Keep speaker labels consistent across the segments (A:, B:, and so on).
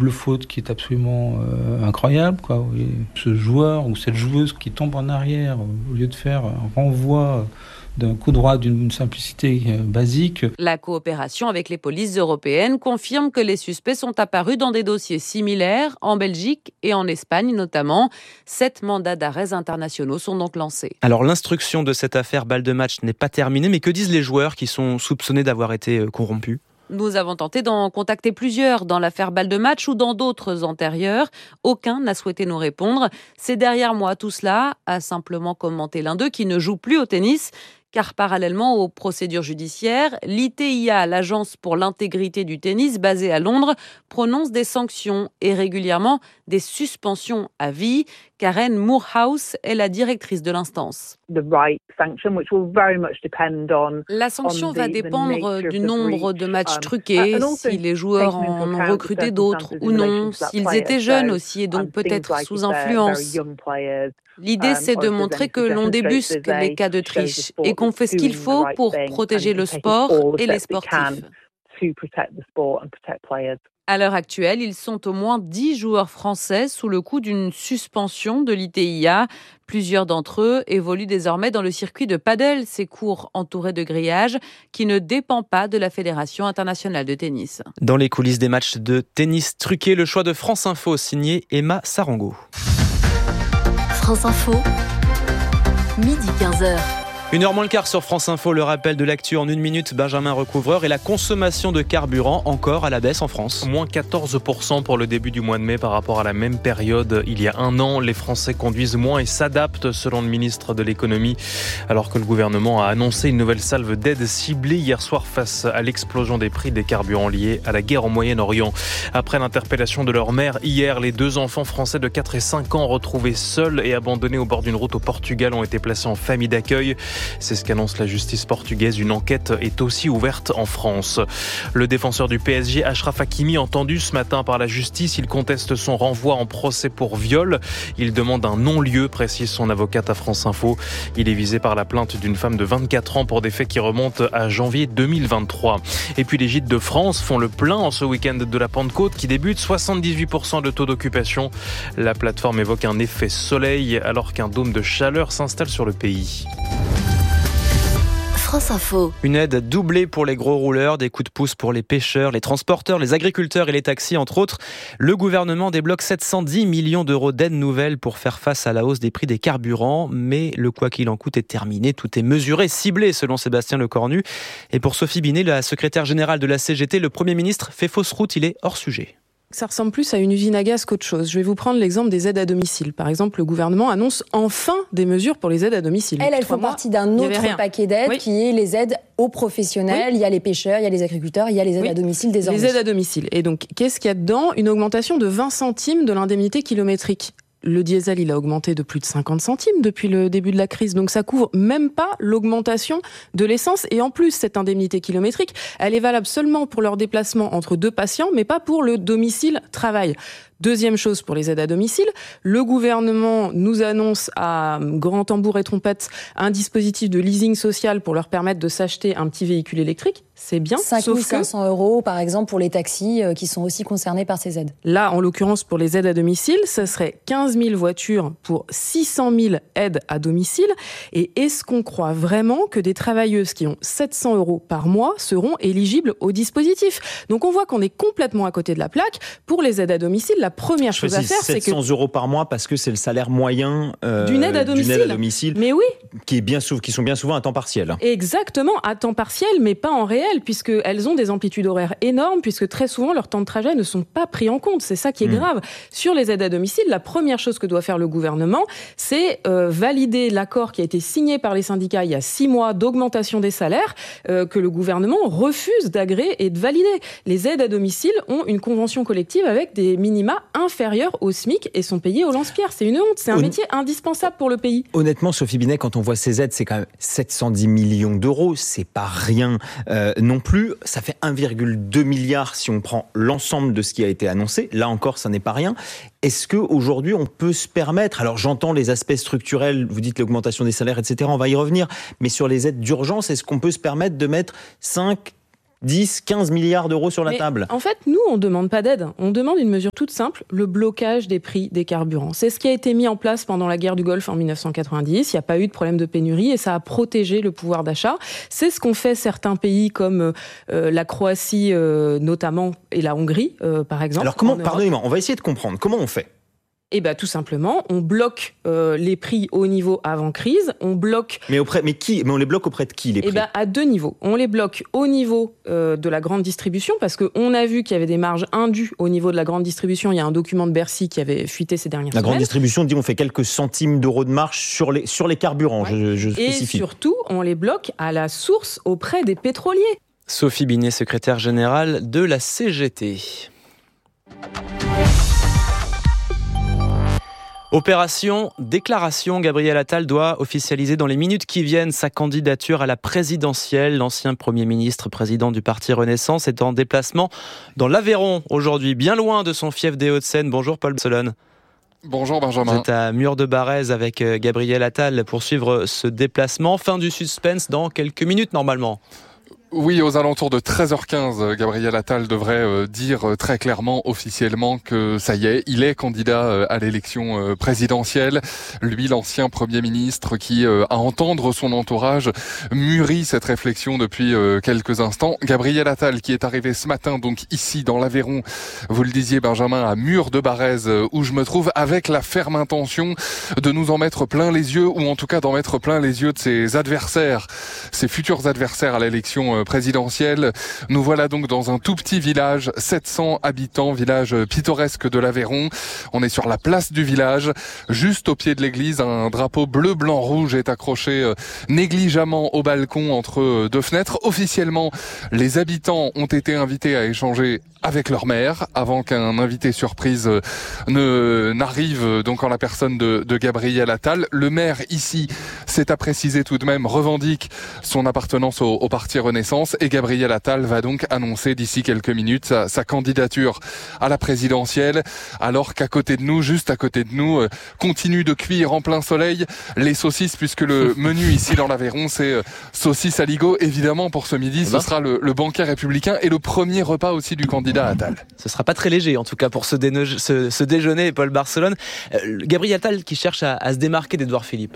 A: double faute qui est absolument incroyable, quoi. Et ce joueur ou cette joueuse qui tombe en arrière au lieu de faire un renvoi d'un coup droit d'une simplicité basique.
B: La coopération avec les polices européennes confirme que les suspects sont apparus dans des dossiers similaires en Belgique et en Espagne notamment. 7 mandats d'arrêt internationaux sont donc lancés.
C: Alors l'instruction de cette affaire balle de match n'est pas terminée, mais que disent les joueurs qui sont soupçonnés d'avoir été corrompus ?
B: Nous avons tenté d'en contacter plusieurs dans l'affaire balle de match ou dans d'autres antérieures. Aucun n'a souhaité nous répondre. C'est derrière moi tout cela, a simplement commenté l'un d'eux qui ne joue plus au tennis. Car parallèlement aux procédures judiciaires, l'ITIA, l'Agence pour l'intégrité du tennis basée à Londres, prononce des sanctions et régulièrement des suspensions à vie. Karen Moorhouse est la directrice de l'instance. La sanction va dépendre du nombre de matchs truqués, si les joueurs en ont recruté d'autres ou non, s'ils étaient jeunes aussi et donc peut-être sous influence. L'idée, c'est de montrer que l'on débusque les cas de triche et qu'on fait ce qu'il faut pour protéger le sport et les sportifs. À l'heure actuelle, ils sont au moins 10 joueurs français sous le coup d'une suspension de l'ITIA. Plusieurs d'entre eux évoluent désormais dans le circuit de paddle, ces cours entourés de grillages qui ne dépend pas de la Fédération internationale de tennis.
C: Dans les coulisses des matchs de tennis truqués, le choix de France Info signé Emma Sarango.
D: France Info, midi 15h.
C: 1h moins le quart sur France Info, le rappel de l'actu en 1 minute, Benjamin Recouvreur, et la consommation de carburant encore à la baisse en France.
E: Moins 14% pour le début du mois de mai par rapport à la même période il y a un an. Les Français conduisent moins et s'adaptent selon le ministre de l'économie. Alors que le gouvernement a annoncé une nouvelle salve d'aide ciblée hier soir face à l'explosion des prix des carburants liés à la guerre au Moyen-Orient. Après l'interpellation de leur mère hier, les 2 enfants français de 4 et 5 ans retrouvés seuls et abandonnés au bord d'une route au Portugal ont été placés en famille d'accueil. C'est ce qu'annonce la justice portugaise. Une enquête est aussi ouverte en France. Le défenseur du PSG, Achraf Hakimi, entendu ce matin par la justice, il conteste son renvoi en procès pour viol. Il demande un non-lieu, précise son avocate à France Info. Il est visé par la plainte d'une femme de 24 ans pour des faits qui remontent à janvier 2023. Et puis les gîtes de France font le plein en ce week-end de la Pentecôte qui débute. 78% de taux d'occupation. La plateforme évoque un effet soleil alors qu'un dôme de chaleur s'installe sur le pays.
D: France Info.
C: Une aide doublée pour les gros rouleurs, des coups de pouce pour les pêcheurs, les transporteurs, les agriculteurs et les taxis, entre autres. Le gouvernement débloque 710 millions d'euros d'aide nouvelle pour faire face à la hausse des prix des carburants. Mais le quoi qu'il en coûte est terminé. Tout est mesuré, ciblé, selon Sébastien Lecornu. Et pour Sophie Binet, la secrétaire générale de la CGT, le Premier ministre fait fausse route, il est hors sujet.
F: Ça ressemble plus à une usine à gaz qu'autre chose. Je vais vous prendre l'exemple des aides à domicile. Par exemple, le gouvernement annonce enfin des mesures pour les aides à domicile.
G: Elles font partie d'un autre paquet d'aides qui est les aides aux professionnels. Oui. Il y a les pêcheurs, il y a les agriculteurs, il y a les aides à domicile désormais.
F: Les aides à domicile. Et donc, qu'est-ce qu'il y a dedans ? Une augmentation de 20 centimes de l'indemnité kilométrique. Le diesel, il a augmenté de plus de 50 centimes depuis le début de la crise. Donc ça couvre même pas l'augmentation de l'essence. Et en plus, cette indemnité kilométrique, elle est valable seulement pour leur déplacement entre 2 patients, mais pas pour le domicile-travail. Deuxième chose pour les aides à domicile, le gouvernement nous annonce à grand tambour et trompette un dispositif de leasing social pour leur permettre de s'acheter un petit véhicule électrique. C'est bien.
G: 5 500 € par exemple pour les taxis qui sont aussi concernés par ces aides.
F: Là, en l'occurrence, pour les aides à domicile, ça serait 15 000 voitures pour 600 000 aides à domicile. Et est-ce qu'on croit vraiment que des travailleuses qui ont 700 € par mois seront éligibles au dispositif ? Donc on voit qu'on est complètement à côté de la plaque. Pour les aides à domicile, la première chose à faire, c'est que
H: 700 € par mois parce que c'est le salaire moyen
F: d'une aide à domicile. Mais oui,
H: qui sont bien souvent à temps partiel.
F: Exactement, à temps partiel, mais pas en réel, puisqu'elles ont des amplitudes horaires énormes, puisque très souvent leurs temps de trajet ne sont pas pris en compte. C'est ça qui est grave. Sur les aides à domicile, la première chose que doit faire le gouvernement, c'est valider l'accord qui a été signé par les syndicats il y a 6 mois d'augmentation des salaires, que le gouvernement refuse d'agréer et de valider. Les aides à domicile ont une convention collective avec des minima inférieurs au SMIC et sont payés au lance-pierre. C'est une honte, c'est un métier indispensable pour le pays.
H: Honnêtement, Sophie Binet, quand on voit ces aides, c'est quand même 710 millions d'euros, c'est pas rien non plus. Ça fait 1,2 milliard si on prend l'ensemble de ce qui a été annoncé. Là encore, ça n'est pas rien. Est-ce qu'aujourd'hui, on peut se permettre, alors j'entends les aspects structurels, vous dites l'augmentation des salaires, etc., on va y revenir, mais sur les aides d'urgence, est-ce qu'on peut se permettre de mettre 5 10, 15 milliards d'euros sur la table.
F: En fait, nous, on ne demande pas d'aide. On demande une mesure toute simple, le blocage des prix des carburants. C'est ce qui a été mis en place pendant la guerre du Golfe en 1990. Il n'y a pas eu de problème de pénurie et ça a protégé le pouvoir d'achat. C'est ce qu'ont fait certains pays comme la Croatie notamment et la Hongrie, par exemple.
H: Alors comment, pardonnez-moi, on va essayer de comprendre. Comment on fait ?
F: Eh bien, tout simplement, on bloque les prix au niveau avant crise. On bloque.
H: Mais on les bloque auprès de qui, les prix ?
F: Eh bien, à 2 niveaux. On les bloque au niveau de la grande distribution, parce qu'on a vu qu'il y avait des marges indues au niveau de la grande distribution. Il y a un document de Bercy qui avait fuité ces dernières semaines.
H: La grande distribution dit on fait quelques centimes d'euros de marge sur les carburants,
F: ouais.
H: je spécifie.
F: Et surtout, on les bloque à la source auprès des pétroliers.
C: Sophie Binet, secrétaire générale de la CGT. Opération déclaration, Gabriel Attal doit officialiser dans les minutes qui viennent sa candidature à la présidentielle. L'ancien Premier ministre, président du parti Renaissance, est en déplacement dans l'Aveyron aujourd'hui, bien loin de son fief des Hauts-de-Seine. Bonjour Paul Barcelone.
I: Bonjour Benjamin.
C: Vous êtes à Mur-de-Barrez avec Gabriel Attal pour suivre ce déplacement. Fin du suspense dans quelques minutes normalement.
I: Oui, aux alentours de 13h15, Gabriel Attal devrait dire très clairement, officiellement, que ça y est, il est candidat à l'élection présidentielle. Lui, l'ancien Premier ministre qui, à entendre son entourage, mûrit cette réflexion depuis quelques instants. Gabriel Attal qui est arrivé ce matin, donc ici dans l'Aveyron, vous le disiez Benjamin, à Mur-de-Barrez, où je me trouve, avec la ferme intention de nous en mettre plein les yeux, ou en tout cas d'en mettre plein les yeux de ses adversaires, ses futurs adversaires à l'élection présidentielle. Nous voilà donc dans un tout petit village, 700 habitants, village pittoresque de l'Aveyron. On est sur la place du village, juste au pied de l'église. Un drapeau bleu, blanc, rouge est accroché négligemment au balcon entre 2 fenêtres. Officiellement, les habitants ont été invités à échanger avec leur maire avant qu'un invité surprise n'arrive donc en la personne de Gabriel Attal. Le maire ici, c'est à préciser tout de même, revendique son appartenance au parti Renaissance et Gabriel Attal va donc annoncer d'ici quelques minutes sa candidature à la présidentielle, alors qu'à côté de nous, juste à côté de nous, continue de cuire en plein soleil les saucisses, puisque le menu ici dans l'Aveyron, c'est saucisses aligot. Évidemment, pour ce midi, ce sera le banquet républicain et le premier repas aussi du candidat Attal.
C: Ce sera pas très léger, en tout cas, pour ce déjeuner, Paul Barcelone. Gabriel Attal qui cherche à se démarquer d'Édouard Philippe.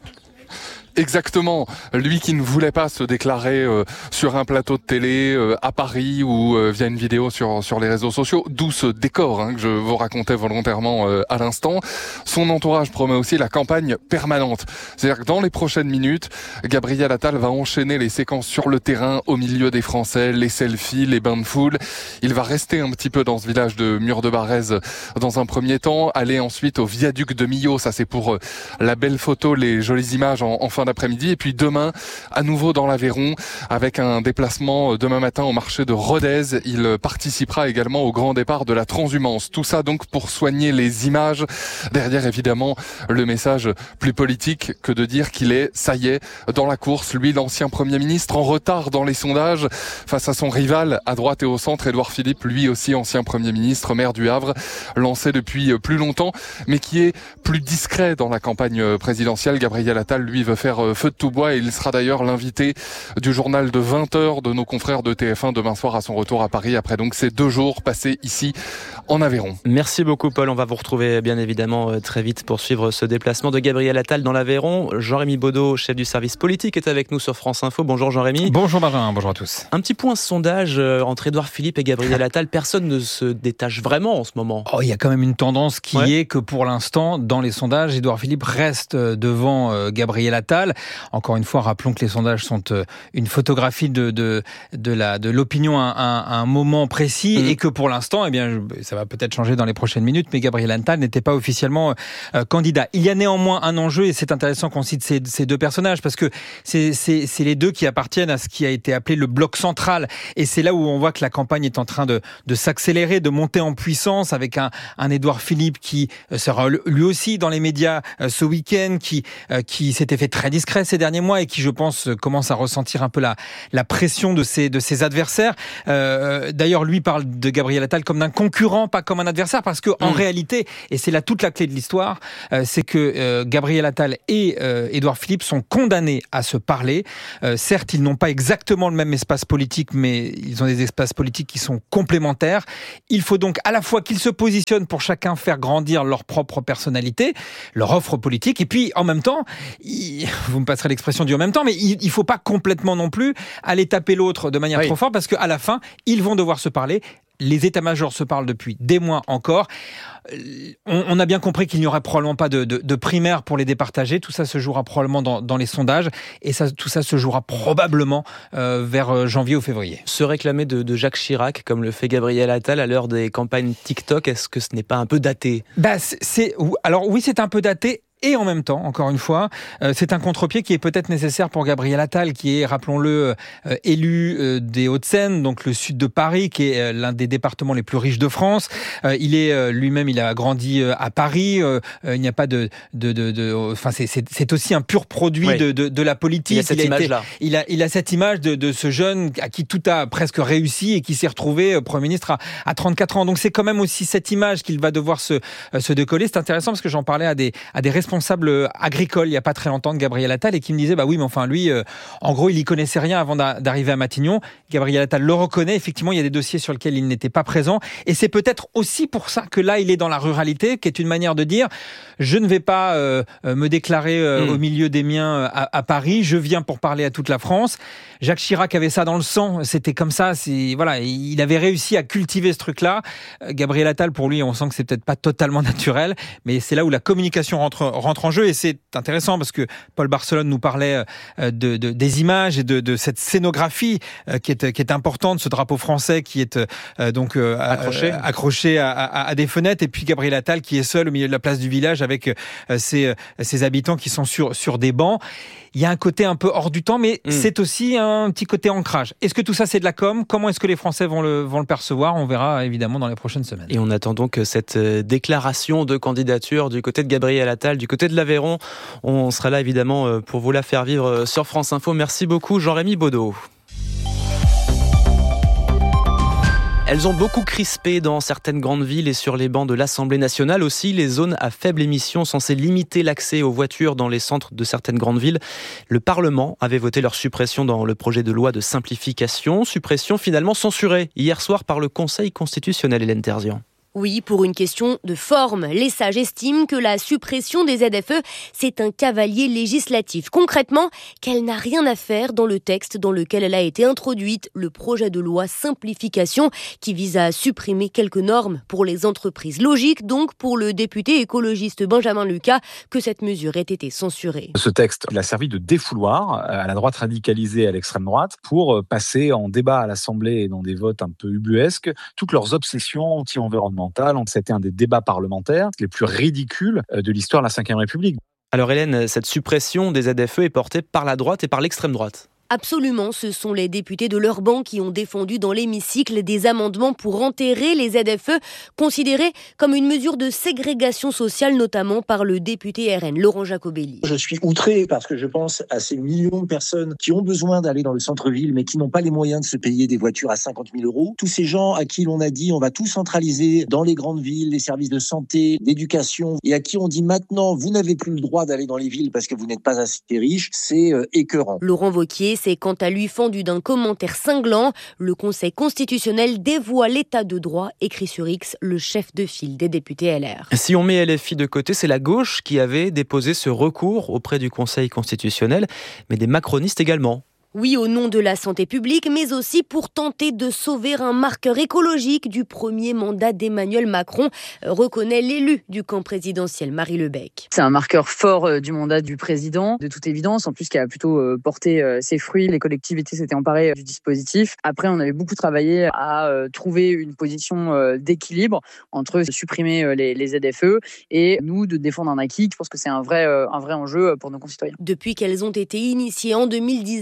I: Exactement. Lui qui ne voulait pas se déclarer sur un plateau de télé à Paris ou via une vidéo sur les réseaux sociaux, d'où ce décor que je vous racontais volontairement à l'instant. Son entourage promet aussi la campagne permanente. C'est-à-dire que dans les prochaines minutes, Gabriel Attal va enchaîner les séquences sur le terrain, au milieu des Français, les selfies, les bains de foule. Il va rester un petit peu dans ce village de Mur-de-Barrez dans un premier temps, aller ensuite au viaduc de Millau, ça c'est pour la belle photo, les jolies images en fin d'après-midi, et puis demain à nouveau dans l'Aveyron avec un déplacement demain matin au marché de Rodez. Il participera également au grand départ de la transhumance. Tout ça donc pour soigner les images. Derrière évidemment le message plus politique que de dire qu'il est, ça y est, dans la course. Lui, l'ancien Premier ministre, en retard dans les sondages face à son rival à droite et au centre, Édouard Philippe, lui aussi ancien Premier ministre, maire du Havre, lancé depuis plus longtemps, mais qui est plus discret dans la campagne présidentielle. Gabriel Attal, lui, veut faire feu de tout bois et il sera d'ailleurs l'invité du journal de 20h de nos confrères de TF1 demain soir à son retour à Paris, après donc ces 2 jours passés ici en Aveyron.
C: Merci beaucoup Paul, on va vous retrouver bien évidemment très vite pour suivre ce déplacement de Gabriel Attal dans l'Aveyron. Jean-Rémy Baudot, chef du service politique, est avec nous sur France Info. Bonjour Jean-Rémy.
J: Bonjour Benjamin, bonjour à tous.
C: Un petit point sondage entre Édouard Philippe et Gabriel Attal, personne ne se détache vraiment en ce moment.
J: Il y a quand même une tendance qui est que pour l'instant, dans les sondages, Édouard Philippe reste devant Gabriel Attal. Encore une fois, rappelons que les sondages sont une photographie de l'opinion à un moment précis et que pour l'instant, eh bien, ça va peut-être changer dans les prochaines minutes, mais Gabriel Attal n'était pas officiellement candidat. Il y a néanmoins un enjeu et c'est intéressant qu'on cite ces 2 personnages parce que c'est les 2 qui appartiennent à ce qui a été appelé le bloc central et c'est là où on voit que la campagne est en train de s'accélérer, de monter en puissance avec un Édouard Philippe qui sera lui aussi dans les médias ce week-end, qui s'était fait très très discret ces derniers mois et qui, je pense, commence à ressentir un peu la pression de ses adversaires. D'ailleurs, lui parle de Gabriel Attal comme d'un concurrent, pas comme un adversaire, parce que en réalité, et c'est là toute la clé de l'histoire, c'est que Gabriel Attal et Édouard Philippe sont condamnés à se parler. Certes, ils n'ont pas exactement le même espace politique, mais ils ont des espaces politiques qui sont complémentaires. Il faut donc à la fois qu'ils se positionnent pour chacun faire grandir leur propre personnalité, leur offre politique, et puis en même temps, vous me passerez l'expression du en même temps, mais il ne faut pas complètement non plus aller taper l'autre de manière trop forte, parce qu'à la fin, ils vont devoir se parler. Les états-majors se parlent depuis des mois encore. On a bien compris qu'il n'y aurait probablement pas de primaire pour les départager. Tout ça se jouera probablement dans les sondages. Et tout ça se jouera probablement vers janvier ou février.
C: Se réclamer de Jacques Chirac, comme le fait Gabriel Attal à l'heure des campagnes TikTok, est-ce que ce n'est pas un peu daté ?
J: Alors oui, c'est un peu daté. Et en même temps, encore une fois, c'est un contre-pied qui est peut-être nécessaire pour Gabriel Attal, qui est, rappelons-le, élu des Hauts-de-Seine, donc le sud de Paris, qui est l'un des départements les plus riches de France. Il est lui-même, il a grandi à Paris. Il n'y a pas enfin, c'est aussi un pur produit de la politique.
C: Il a cette image-là.
J: Il a cette image de ce jeune à qui tout a presque réussi et qui s'est retrouvé Premier ministre à 34 ans. Donc c'est quand même aussi cette image qu'il va devoir se décoller. C'est intéressant parce que j'en parlais à des responsable agricole il n'y a pas très longtemps de Gabriel Attal et qui me disait oui mais enfin lui en gros il y connaissait rien avant d'arriver à Matignon. Gabriel Attal le reconnaît, effectivement il y a des dossiers sur lesquels il n'était pas présent et c'est peut-être aussi pour ça que là il est dans la ruralité, qui est une manière de dire je ne vais pas me déclarer au milieu des miens à Paris, je viens pour parler à toute la France. Jacques Chirac avait ça dans le sang, c'était comme ça, voilà, il avait réussi à cultiver ce truc-là. Gabriel Attal, pour lui, on sent que c'est peut-être pas totalement naturel, mais c'est là où la communication rentre en jeu et c'est intéressant parce que Paul Barcelone nous parlait des images et de cette scénographie qui est importante, ce drapeau français qui est donc accroché à des fenêtres, et puis Gabriel Attal qui est seul au milieu de la place du village avec ses habitants qui sont sur des bancs. Il y a un côté un peu hors du temps, mais c'est aussi un petit côté ancrage. Est-ce que tout ça c'est de la com ? Comment est-ce que les Français vont le percevoir ? On verra évidemment dans les prochaines semaines.
C: Et on attend donc cette déclaration de candidature du côté de Gabriel Attal, du côté de l'Aveyron. On sera là évidemment pour vous la faire vivre sur France Info. Merci beaucoup Jean-Rémy Baudot. Elles ont beaucoup crispé dans certaines grandes villes et sur les bancs de l'Assemblée nationale aussi. Les zones à faible émission censées limiter l'accès aux voitures dans les centres de certaines grandes villes. Le Parlement avait voté leur suppression dans le projet de loi de simplification. Suppression finalement censurée hier soir par le Conseil constitutionnel, Hélène Terzian.
K: Oui, pour une question de forme, les sages estiment que la suppression des ZFE, c'est un cavalier législatif. Concrètement, qu'elle n'a rien à faire dans le texte dans lequel elle a été introduite, le projet de loi simplification qui vise à supprimer quelques normes pour les entreprises. Logique donc pour le député écologiste Benjamin Lucas que cette mesure ait été censurée.
L: Ce texte, il a servi de défouloir à la droite radicalisée et à l'extrême droite pour passer en débat à l'Assemblée et dans des votes un peu ubuesques toutes leurs obsessions anti-environnementales. C'était un des débats parlementaires les plus ridicules de l'histoire de la Ve République.
C: Alors Hélène, cette suppression des ZFE est portée par la droite et par l'extrême droite.
K: Absolument, ce sont les députés de leur banc qui ont défendu dans l'hémicycle des amendements pour enterrer les ZFE, considérés comme une mesure de ségrégation sociale, notamment par le député RN, Laurent Jacobelli.
M: Je suis outré parce que je pense à ces millions de personnes qui ont besoin d'aller dans le centre-ville, mais qui n'ont pas les moyens de se payer des voitures à 50 000 €. Tous ces gens à qui l'on a dit on va tout centraliser dans les grandes villes, les services de santé, d'éducation, et à qui on dit maintenant vous n'avez plus le droit d'aller dans les villes parce que vous n'êtes pas assez riche, c'est écœurant.
K: Laurent Wauquiez s'est quant à lui fendu d'un commentaire cinglant. Le Conseil constitutionnel dévoie l'état de droit, écrit sur X le chef de file des députés LR.
C: Si on met LFI de côté, c'est la gauche qui avait déposé ce recours auprès du Conseil constitutionnel, mais des macronistes également.
K: Oui, au nom de la santé publique, mais aussi pour tenter de sauver un marqueur écologique du premier mandat d'Emmanuel Macron, reconnaît l'élu du camp présidentiel, Marie Lebec.
N: C'est un marqueur fort du mandat du président, de toute évidence, en plus qui a plutôt porté ses fruits. Les collectivités s'étaient emparées du dispositif. Après, on avait beaucoup travaillé à trouver une position d'équilibre entre supprimer les ZFE et nous de défendre un acquis. Je pense que c'est un vrai enjeu pour nos concitoyens.
K: Depuis qu'elles ont été initiées en 2019,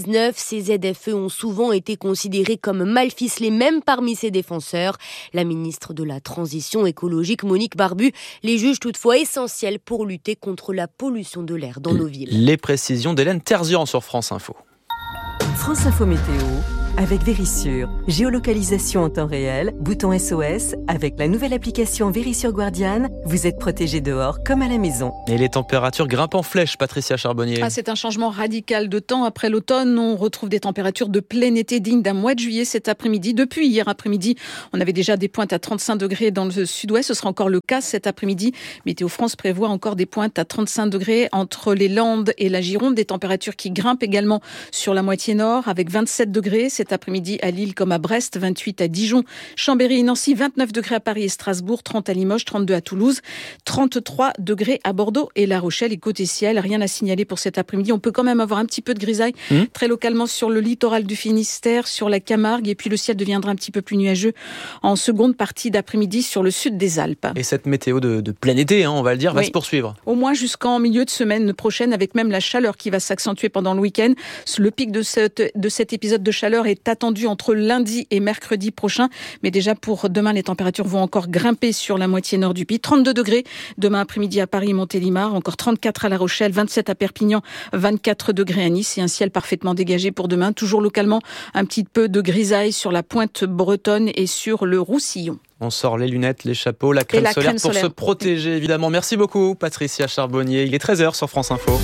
K: Ces ZFE ont souvent été considérés comme mal ficelés, même parmi ses défenseurs. La ministre de la Transition écologique, Monique Barbu, les juge toutefois essentiels pour lutter contre la pollution de l'air dans nos villes.
C: Les précisions d'Hélène Terzian sur France Info.
O: France Info Météo avec Vérissure. Géolocalisation en temps réel, bouton SOS. Avec la nouvelle application Vérissure Guardian, vous êtes protégé dehors comme à la maison.
C: Et les températures grimpent en flèche, Patricia Charbonnier.
P: C'est un changement radical de temps. Après l'automne, on retrouve des températures de plein été dignes d'un mois de juillet cet après-midi. Depuis hier après-midi, on avait déjà des pointes à 35 degrés dans le sud-ouest. Ce sera encore le cas cet après-midi. Météo France prévoit encore des pointes à 35 degrés entre les Landes et la Gironde. Des températures qui grimpent également sur la moitié nord avec 27 degrés cet après-midi à Lille comme à Brest, 28 à Dijon, Chambéry et Nancy, 29 degrés à Paris et Strasbourg, 30 à Limoges, 32 à Toulouse, 33 degrés à Bordeaux et La Rochelle. Et côté ciel, rien à signaler pour cet après-midi. On peut quand même avoir un petit peu de grisaille très localement sur le littoral du Finistère, sur la Camargue, et puis le ciel deviendra un petit peu plus nuageux en seconde partie d'après-midi sur le sud des Alpes.
C: Et cette météo de plein été, on va le dire, va se poursuivre.
P: Au moins jusqu'en milieu de semaine prochaine, avec même la chaleur qui va s'accentuer pendant le week-end. Le pic de cet épisode de chaleur est attendu entre lundi et mercredi prochain. Mais déjà pour demain, les températures vont encore grimper sur la moitié nord du pays. 32 degrés demain après-midi à Paris et Montélimar, encore 34 à La Rochelle, 27 à Perpignan, 24 degrés à Nice et un ciel parfaitement dégagé pour demain. Toujours localement, un petit peu de grisaille sur la pointe bretonne et sur le Roussillon.
C: On sort les lunettes, les chapeaux, la crème solaire pour se protéger, évidemment. Merci beaucoup, Patricia Charbonnier. Il est 13h sur France Info.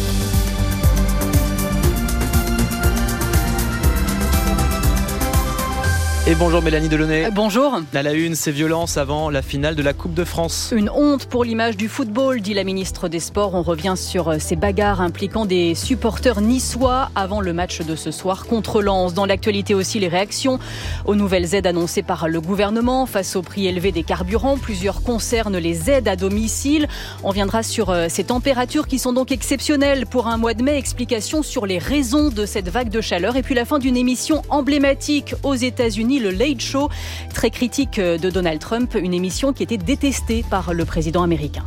C: Et bonjour Mélanie Delaunay.
Q: Bonjour.
C: À la une, ces violences avant la finale de la Coupe de France.
Q: Une honte pour l'image du football, dit la ministre des Sports. On revient sur ces bagarres impliquant des supporters niçois avant le match de ce soir contre Lens. Dans l'actualité aussi, les réactions aux nouvelles aides annoncées par le gouvernement face au prix élevé des carburants. Plusieurs concernent les aides à domicile. On viendra sur ces températures qui sont donc exceptionnelles pour un mois de mai. Explication sur les raisons de cette vague de chaleur. Et puis la fin d'une émission emblématique aux États-Unis, le Late Show, très critique de Donald Trump, une émission qui était détestée par le président américain.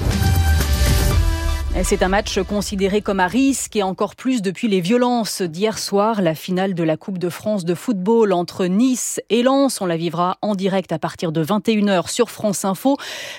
Q: C'est un match considéré comme à risque et encore plus depuis les violences d'hier soir. La finale de la Coupe de France de football entre Nice et Lens. On la vivra en direct à partir de 21h sur France Info.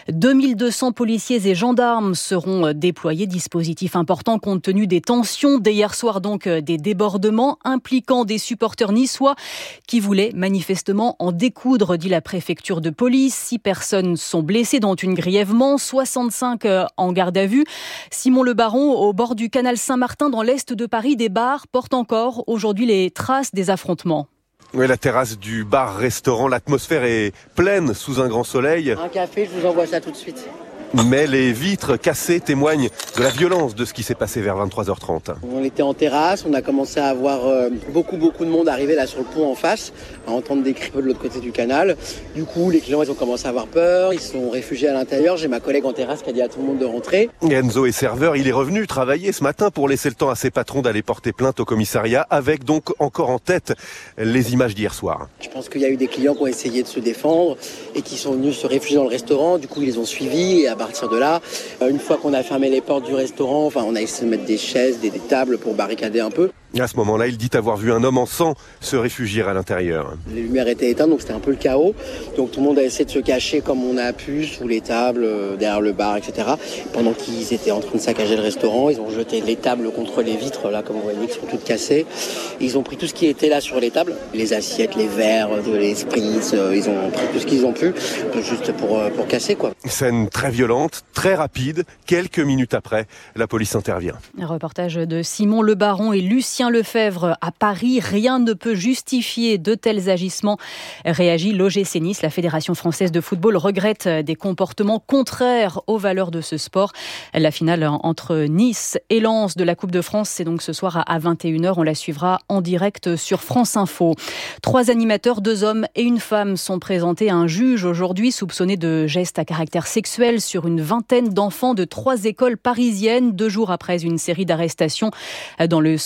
Q: 2200 policiers et gendarmes seront déployés. Dispositif important compte tenu des tensions d'hier soir, donc des débordements impliquant des supporters niçois qui voulaient manifestement en découdre, dit la préfecture de police. 6 personnes sont blessées, dont une grièvement, 65 en garde à vue. Simon Le Baron, au bord du canal Saint-Martin dans l'est de Paris, des bars portent encore aujourd'hui les traces des affrontements.
R: Oui, la terrasse du bar-restaurant, l'atmosphère est pleine sous un grand soleil.
S: Un café, je vous envoie ça tout de suite.
R: Mais les vitres cassées témoignent de la violence de ce qui s'est passé vers 23h30.
S: On était en terrasse, on a commencé à voir beaucoup de monde arriver là sur le pont en face, à entendre des cris de l'autre côté du canal. Du coup, les clients ils ont commencé à avoir peur, ils se sont réfugiés à l'intérieur. J'ai ma collègue en terrasse qui a dit à tout le monde de rentrer.
R: Enzo est serveur, il est revenu travailler ce matin pour laisser le temps à ses patrons d'aller porter plainte au commissariat, avec donc encore en tête les images d'hier soir.
S: Je pense qu'il y a eu des clients qui ont essayé de se défendre et qui sont venus se réfugier dans le restaurant. Du coup, ils les ont suivis et à partir de là, une fois qu'on a fermé les portes du restaurant, on a essayé de mettre des chaises, des tables pour barricader un peu.
R: À ce moment-là, il dit avoir vu un homme en sang se réfugier à l'intérieur.
S: Les lumières étaient éteintes, donc c'était un peu le chaos. Donc tout le monde a essayé de se cacher comme on a pu, sous les tables, derrière le bar, etc. Pendant qu'ils étaient en train de saccager le restaurant, ils ont jeté les tables contre les vitres, là, comme vous voyez, qui sont toutes cassées. Ils ont pris tout ce qui était là sur les tables, les assiettes, les verres, les spritz, ils ont pris tout ce qu'ils ont pu, juste pour casser, quoi.
R: Scène très violente, très rapide. Quelques minutes après, la police intervient.
Q: Un reportage de Simon Le Baron et Lucien Lefebvre à Paris. Rien ne peut justifier de tels agissements. Réagit l'OGC Nice. La Fédération française de football regrette des comportements contraires aux valeurs de ce sport. La finale entre Nice et Lens de la Coupe de France, c'est donc ce soir à 21h. On la suivra en direct sur France Info. 3 animateurs, 2 hommes et une femme sont présentés à un juge aujourd'hui, soupçonnés de gestes à caractère sexuel sur une vingtaine d'enfants de 3 écoles parisiennes, 2 jours après une série d'arrestations dans le scandale du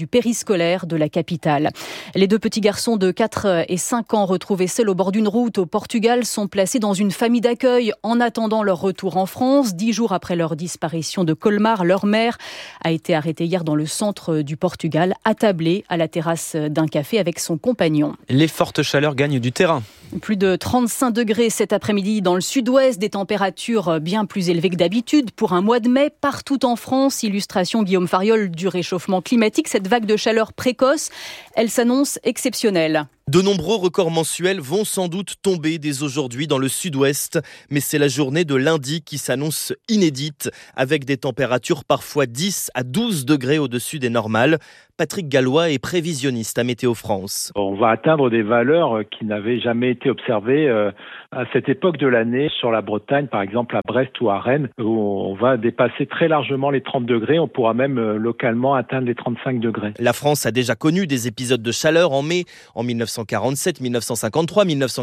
Q: du périscolaire de la capitale. Les 2 petits garçons de 4 et 5 ans retrouvés seuls au bord d'une route au Portugal sont placés dans une famille d'accueil en attendant leur retour en France. 10 jours après leur disparition de Colmar, leur mère a été arrêtée hier dans le centre du Portugal, attablée à la terrasse d'un café avec son compagnon.
C: Les fortes chaleurs gagnent du terrain.
Q: Plus de 35 degrés cet après-midi dans le sud-ouest, des températures bien plus élevées que d'habitude pour un mois de mai partout en France. Illustration Guillaume Fariol du réchauffement climatique. Cette vague de chaleur précoce, elle s'annonce exceptionnelle.
T: De nombreux records mensuels vont sans doute tomber dès aujourd'hui dans le sud-ouest, mais c'est la journée de lundi qui s'annonce inédite, avec des températures parfois 10 à 12 degrés au-dessus des normales. Patrick Gallois est prévisionniste à Météo France.
L: On va atteindre des valeurs qui n'avaient jamais été observées à cette époque de l'année sur la Bretagne, par exemple à Brest ou à Rennes, où on va dépasser très largement les 30 degrés. On pourra même localement atteindre les 35 degrés.
T: La France a déjà connu des épisodes de chaleur en mai, en 1947, 1953,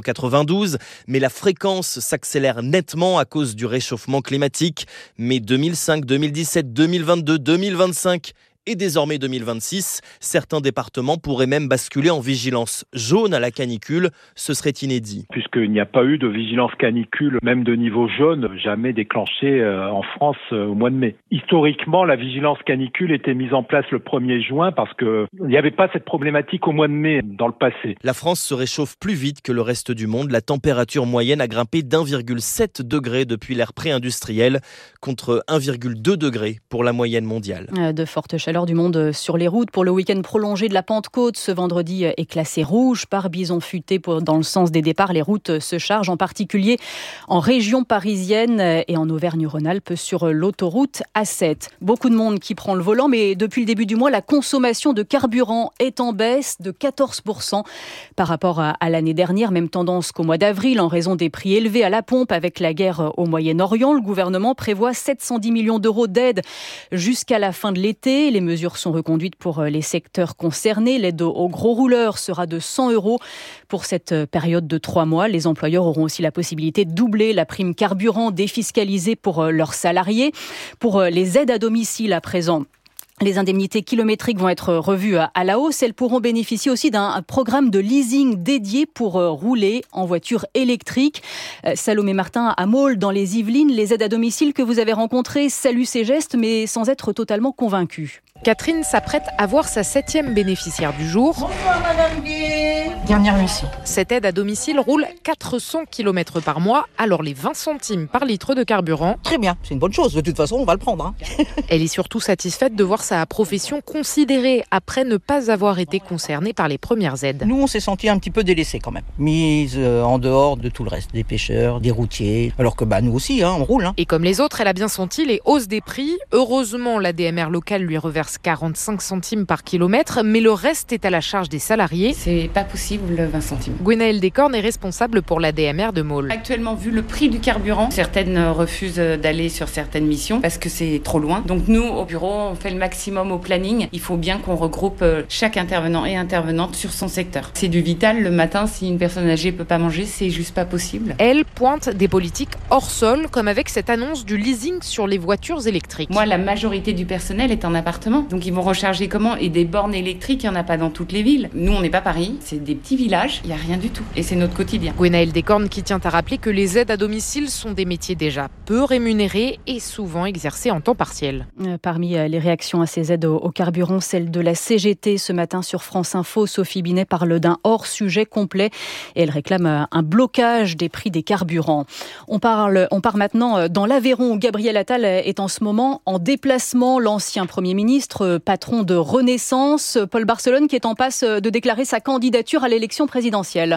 T: 1992, mais la fréquence s'accélère nettement à cause du réchauffement climatique. Mai 2005, 2017, 2022, 2025 et désormais 2026, certains départements pourraient même basculer en vigilance jaune à la canicule. Ce serait inédit.
L: Puisqu'il n'y a pas eu de vigilance canicule, même de niveau jaune, jamais déclenchée en France au mois de mai. Historiquement, la vigilance canicule était mise en place le 1er juin parce qu'il n'y avait pas cette problématique au mois de mai dans le passé.
T: La France se réchauffe plus vite que le reste du monde. La température moyenne a grimpé d'1,7 degré depuis l'ère pré-industrielle, contre 1,2 degré pour la moyenne mondiale.
Q: De fortes chaleurs du monde sur les routes pour le week-end prolongé de la Pentecôte. Ce vendredi est classé rouge par bison futé dans le sens des départs. Les routes se chargent, en particulier en région parisienne et en Auvergne-Rhône-Alpes sur l'autoroute A7. Beaucoup de monde qui prend le volant, mais depuis le début du mois, la consommation de carburant est en baisse de 14% par rapport à l'année dernière. Même tendance qu'au mois d'avril, en raison des prix élevés à la pompe avec la guerre au Moyen-Orient. Le gouvernement prévoit 710 millions d'euros d'aide jusqu'à la fin de l'été. Les mesures sont reconduites pour les secteurs concernés. L'aide aux gros rouleurs sera de 100 € pour cette période de 3 mois. Les employeurs auront aussi la possibilité de doubler la prime carburant défiscalisée pour leurs salariés. Pour les aides à domicile à présent, les indemnités kilométriques vont être revues à la hausse. Elles pourront bénéficier aussi d'un programme de leasing dédié pour rouler en voiture électrique. Salomé Martin à Maule, dans les Yvelines, les aides à domicile que vous avez rencontrées saluent ces gestes, mais sans être totalement convaincue.
U: Catherine s'apprête à voir sa 7e bénéficiaire du jour.
V: Bonsoir Madame Gué.
U: Dernière mission. Cette aide à domicile roule 400 km par mois, alors les 20 centimes par litre de carburant.
V: Très bien, c'est une bonne chose, de toute façon on va le prendre.
U: Elle est surtout satisfaite de voir sa profession considérée après ne pas avoir été concernée par les premières aides.
V: Nous on s'est sentis un petit peu délaissés quand même, mise en dehors de tout le reste, des pêcheurs, des routiers, alors que nous aussi on roule.
U: Et comme les autres, elle a bien senti les hausses des prix. Heureusement, la DMR locale lui reverse 45 centimes par kilomètre, mais le reste est à la charge des salariés.
W: C'est pas possible, 20 centimes.
U: Gwenaëlle Descornes est responsable pour la DMR de Maule.
W: Actuellement, vu le prix du carburant, certaines refusent d'aller sur certaines missions parce que c'est trop loin. Donc nous, au bureau, on fait le maximum au planning. Il faut bien qu'on regroupe chaque intervenant et intervenante sur son secteur. C'est du vital. Le matin, si une personne âgée peut pas manger, c'est juste pas possible.
U: Elle pointe des politiques hors sol, comme avec cette annonce du leasing sur les voitures électriques.
W: Moi, la majorité du personnel est en appartement. Donc ils vont recharger comment ? Et des bornes électriques, il n'y en a pas dans toutes les villes. Nous, on n'est pas Paris, c'est des petits villages, il n'y a rien du tout. Et c'est notre quotidien.
U: Gwenaëlle Descornes qui tient à rappeler que les aides à domicile sont des métiers déjà peu rémunérés et souvent exercés en temps partiel.
Q: Parmi les réactions à ces aides au carburant, celle de la CGT ce matin sur France Info. Sophie Binet parle d'un hors-sujet complet et elle réclame un blocage des prix des carburants. On part maintenant dans l'Aveyron où Gabriel Attal est en ce moment en déplacement. L'ancien Premier ministre, patron de Renaissance, Paul Barcelone, qui est en passe de déclarer sa candidature à l'élection présidentielle.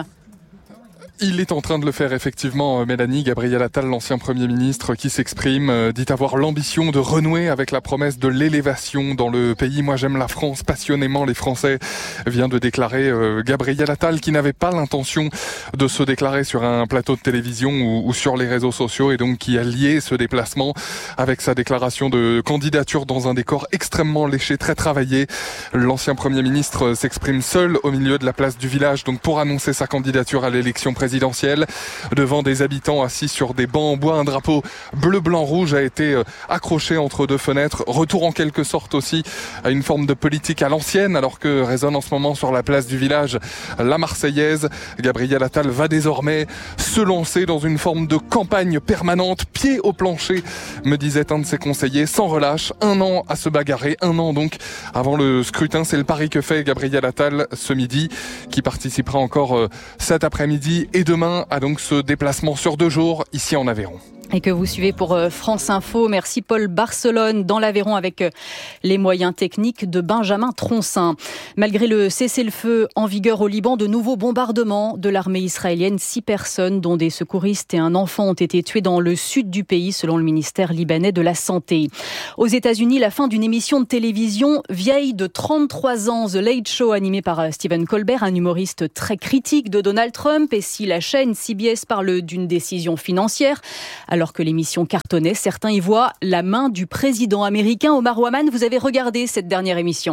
I: Il est en train de le faire effectivement, Mélanie. Gabriel Attal, l'ancien Premier ministre, qui s'exprime, dit avoir l'ambition de renouer avec la promesse de l'élévation dans le pays. Moi j'aime la France passionnément, les Français, vient de déclarer Gabriel Attal, qui n'avait pas l'intention de se déclarer sur un plateau de télévision ou sur les réseaux sociaux, et donc qui a lié ce déplacement avec sa déclaration de candidature dans un décor extrêmement léché, très travaillé. L'ancien Premier ministre s'exprime seul au milieu de la place du village, donc pour annoncer sa candidature à l'élection présidentielle. présidentielle. Devant des habitants assis sur des bancs en bois, un drapeau bleu-blanc-rouge a été accroché entre deux fenêtres. Retour en quelque sorte aussi à une forme de politique à l'ancienne, alors que résonne en ce moment sur la place du village la Marseillaise. Gabriel Attal va désormais se lancer dans une forme de campagne permanente, pied au plancher, me disait un de ses conseillers, sans relâche. 1 an à se bagarrer, 1 an donc avant le scrutin. C'est le pari que fait Gabriel Attal ce midi, qui participera encore cet après-midi et demain à donc ce déplacement sur 2 jours ici en Aveyron.
Q: Et que vous suivez pour France Info. Merci Paul Barcelone dans l'Aveyron avec les moyens techniques de Benjamin Troncin. Malgré le cessez-le-feu en vigueur au Liban, de nouveaux bombardements de l'armée israélienne. 6 personnes, dont des secouristes et un enfant, ont été tuées dans le sud du pays, selon le ministère libanais de la Santé. Aux États-Unis, la fin d'une émission de télévision vieille de 33 ans, The Late Show, animé par Stephen Colbert, un humoriste très critique de Donald Trump. Et si la chaîne CBS parle d'une décision financière, alors que l'émission cartonnait, certains y voient la main du président américain. Omar Ouaman, vous avez regardé cette dernière émission.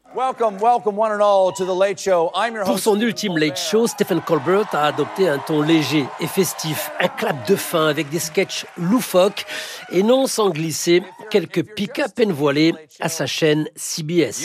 A: Pour son ultime Late Show, Stephen Colbert a adopté un ton léger et festif, un clap de fin avec des sketchs loufoques et non sans glisser quelques pics à peine voilés à sa chaîne CBS.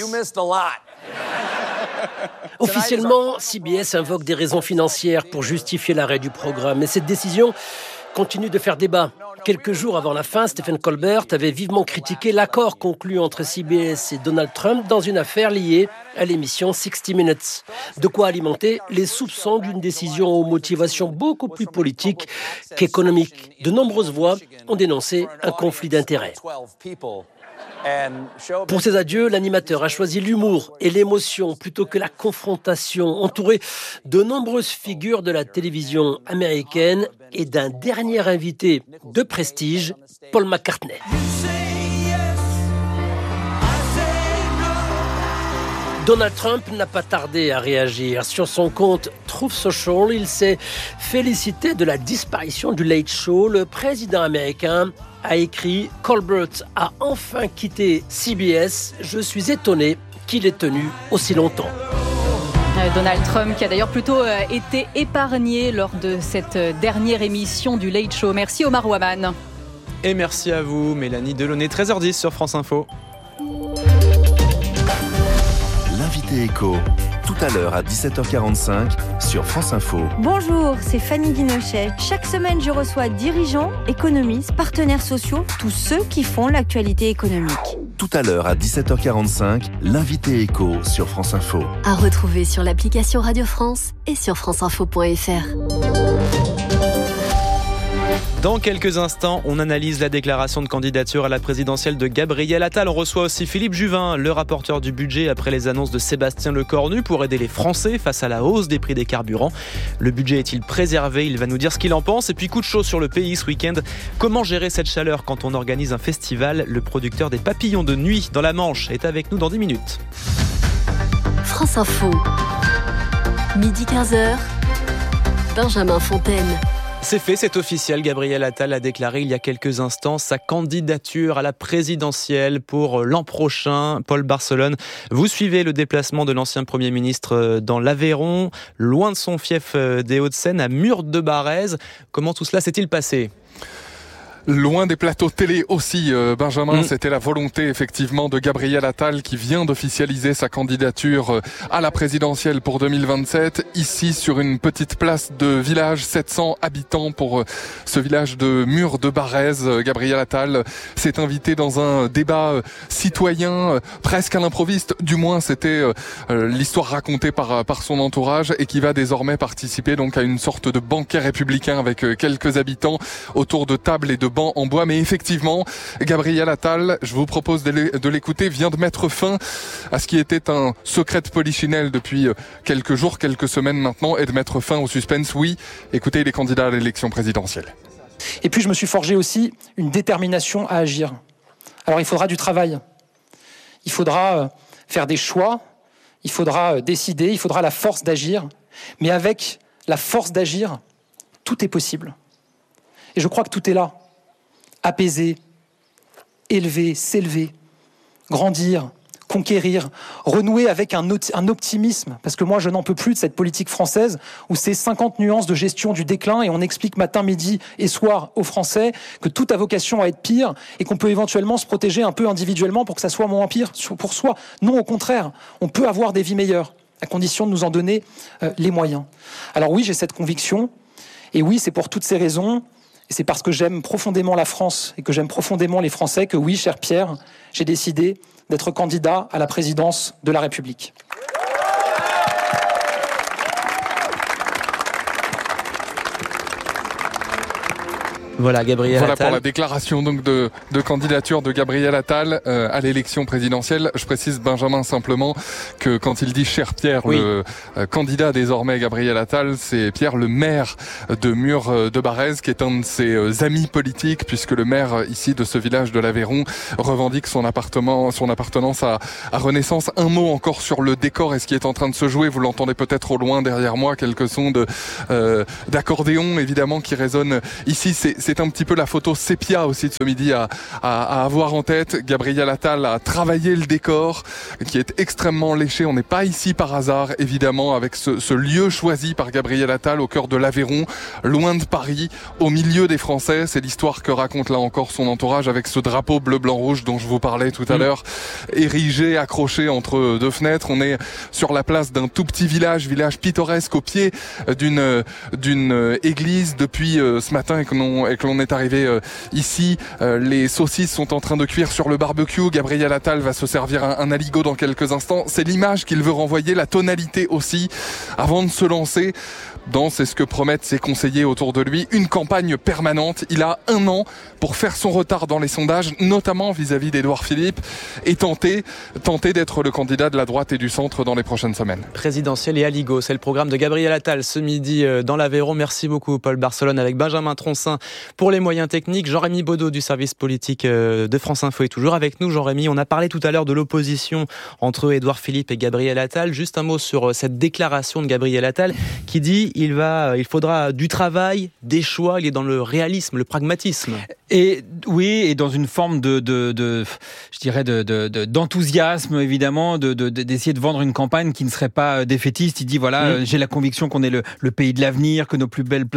A: Officiellement, CBS invoque des raisons financières pour justifier l'arrêt du programme, mais cette décision continue de faire débat. Quelques jours avant la fin, Stephen Colbert avait vivement critiqué l'accord conclu entre CBS et Donald Trump dans une affaire liée à l'émission 60 Minutes. De quoi alimenter les soupçons d'une décision aux motivations beaucoup plus politiques qu'économiques. De nombreuses voix ont dénoncé un conflit d'intérêts. Pour ses adieux, l'animateur a choisi l'humour et l'émotion plutôt que la confrontation, entouré de nombreuses figures de la télévision américaine et d'un dernier invité de prestige, Paul McCartney. Donald Trump n'a pas tardé à réagir. Sur son compte Truth Social, il s'est félicité de la disparition du Late Show. Le président américain a écrit « Colbert a enfin quitté CBS. Je suis étonné qu'il ait tenu aussi longtemps ».
Q: Donald Trump qui a d'ailleurs plutôt été épargné lors de cette dernière émission du Late Show. Merci Omar Ouaman.
C: Et merci à vous Mélanie Delaunay, 13h10 sur France Info.
B: L'invité éco, tout à l'heure à 17h45 sur France Info.
E: Bonjour, c'est Fanny Guinochet. Chaque semaine, je reçois dirigeants, économistes, partenaires sociaux, tous ceux qui font l'actualité économique.
B: Tout à l'heure à 17h45, l'invité éco sur France Info.
D: À retrouver sur l'application Radio France et sur franceinfo.fr.
C: Dans quelques instants, on analyse la déclaration de candidature à la présidentielle de Gabriel Attal. On reçoit aussi Philippe Juvin, le rapporteur du budget, après les annonces de Sébastien Lecornu pour aider les Français face à la hausse des prix des carburants. Le budget est-il préservé ? Il va nous dire ce qu'il en pense. Et puis coup de chaud sur le pays ce week-end. Comment gérer cette chaleur quand on organise un festival ? Le producteur des papillons de nuit dans la Manche est avec nous dans 10 minutes.
D: France Info, midi 15h, Benjamin Fontaine.
C: C'est fait, c'est officiel. Gabriel Attal a déclaré il y a quelques instants sa candidature à la présidentielle pour l'an prochain. Paul Barcelone, vous suivez le déplacement de l'ancien Premier ministre dans l'Aveyron, loin de son fief des Hauts-de-Seine, à Mur-de-Barrez. Comment tout cela s'est-il passé ?
I: Loin des plateaux télé aussi, Benjamin, c'était la volonté effectivement de Gabriel Attal qui vient d'officialiser sa candidature à la présidentielle pour 2027. Ici, sur une petite place de village, 700 habitants pour ce village de Mur-de-Barrez. Gabriel Attal s'est invité dans un débat citoyen presque à l'improviste. Du moins, c'était l'histoire racontée par son entourage et qui va désormais participer donc à une sorte de banquet républicain avec quelques habitants autour de tables et de bancs en bois. Mais effectivement, Gabriel Attal, je vous propose de l'écouter, vient de mettre fin à ce qui était un secret de polichinelle depuis quelques jours, quelques semaines maintenant, et de mettre fin au suspense. Oui, écoutez, il est candidat à l'élection présidentielle.
X: Et puis je me suis forgé aussi une détermination à agir. Alors il faudra du travail, il faudra faire des choix, il faudra décider, il faudra la force d'agir. Mais avec la force d'agir, tout est possible. Et je crois que tout est là. Apaiser, élever, s'élever, grandir, conquérir, renouer avec un optimisme, parce que moi je n'en peux plus de cette politique française où c'est 50 nuances de gestion du déclin et on explique matin, midi et soir aux Français que tout a vocation à être pire et qu'on peut éventuellement se protéger un peu individuellement pour que ça soit moins pire pour soi. Non, au contraire, on peut avoir des vies meilleures à condition de nous en donner les moyens. Alors oui, j'ai cette conviction et oui, c'est pour toutes ces raisons. Et c'est parce que j'aime profondément la France et que j'aime profondément les Français que oui, cher Pierre, j'ai décidé d'être candidat à la présidence de la République.
C: Voilà, Gabriel Attal.
I: Voilà pour la déclaration donc de candidature de Gabriel Attal à l'élection présidentielle. Je précise, Benjamin, simplement que quand il dit cher Pierre, le candidat désormais Gabriel Attal, c'est Pierre, le maire de Mur-de-Barrez, qui est un de ses amis politiques, puisque le maire ici de ce village de l'Aveyron revendique son appartenance à Renaissance. Un mot encore sur le décor et ce qui est en train de se jouer. Vous l'entendez peut-être au loin derrière moi, quelques sons d'accordéon évidemment qui résonnent ici. C'est un petit peu la photo sépia aussi de ce midi à avoir en tête. Gabriel Attal a travaillé le décor qui est extrêmement léché. On n'est pas ici par hasard, évidemment, avec ce lieu choisi par Gabriel Attal au cœur de l'Aveyron, loin de Paris, au milieu des Français. C'est l'histoire que raconte là encore son entourage avec ce drapeau bleu-blanc-rouge dont je vous parlais tout à l'heure, érigé, accroché entre deux fenêtres. On est sur la place d'un tout petit village pittoresque au pied d'une église depuis ce matin et que l'on est arrivé ici. Les saucisses sont en train de cuire sur le barbecue. Gabriel Attal va se servir un aligot dans quelques instants. C'est l'image qu'il veut renvoyer, la tonalité aussi, avant de se lancer dans, c'est ce que promettent ses conseillers autour de lui, une campagne permanente. Il a 1 an pour faire son retard dans les sondages, notamment vis-à-vis d'Édouard Philippe, et tenter d'être le candidat de la droite et du centre dans les prochaines semaines.
C: Présidentiel et aligot, c'est le programme de Gabriel Attal ce midi dans l'Aveyron. Merci beaucoup Paul Barcelone avec Benjamin Troncin pour les moyens techniques. Jean-Rémy Baudot du service politique de France Info est toujours avec nous. Jean-Rémy, on a parlé tout à l'heure de l'opposition entre Édouard Philippe et Gabriel Attal. Juste un mot sur cette déclaration de Gabriel Attal qui dit il faudra du travail, des choix. Il est dans le réalisme, le pragmatisme.
F: Et oui, et dans une forme d'enthousiasme évidemment, d'essayer de vendre une campagne qui ne serait pas défaitiste. Il dit j'ai la conviction qu'on est le pays de l'avenir, que nos plus belles